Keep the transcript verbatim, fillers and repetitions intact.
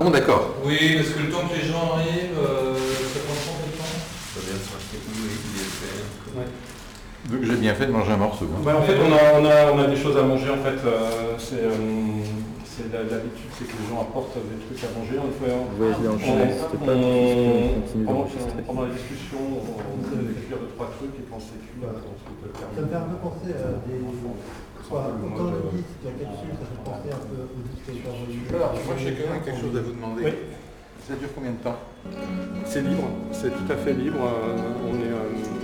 Bon, d'accord. Oui, parce que le temps que les gens arrivent, euh, ça prend combien de temps? Ça vient de s'acheter tout, oui, il est fait. Ouais. Donc j'ai bien fait de manger un morceau. Hein. Bah, en fait, on a, on, a, on a des choses à manger. En fait, euh, c'est euh, l'habitude, c'est que les gens apportent des trucs à manger. On fait, on, Ouais, je l'ai enchaîné, c'était pas on, continue pendant, d'enregistrer. pendant la discussion, on fait cuire deux trois trucs et quand c'est cuit, on ensuite le Ça me fait un peu penser à des... Quoi, autant le disque, la capsule, ça fait penser un peu au disque qui a été enregistré. Alors, moi chacun a quelque chose à vous demander. Oui. Ça dure combien de temps? C'est libre, c'est tout à fait libre. Euh, on est, euh,